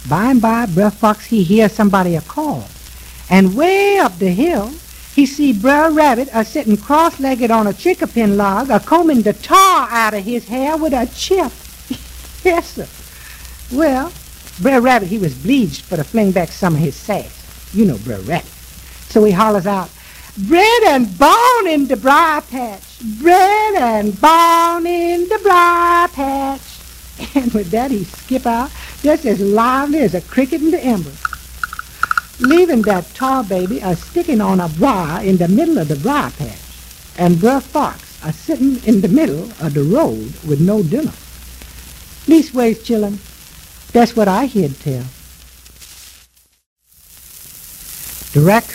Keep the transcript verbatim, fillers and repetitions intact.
By and by, Brer Fox, he hear somebody a call. And way up the hill, he see Brer Rabbit a-sitting cross-legged on a chickapin log, a-combing the tar out of his hair with a chip. Yes, sir. Well, Brer Rabbit, he was bleedged for to fling back some of his sass. You know Brer Rabbit. So he hollers out, "Bread and bone in the briar patch! Bread and bone in the briar patch!" And with that, he skip out just as lively as a cricket in the embers, leaving that tar baby a-sticking on a briar in the middle of the briar patch, and Brer Fox a-sitting in the middle of the road with no dinner. Leastways, chillin', that's what I heard tell. The raccoon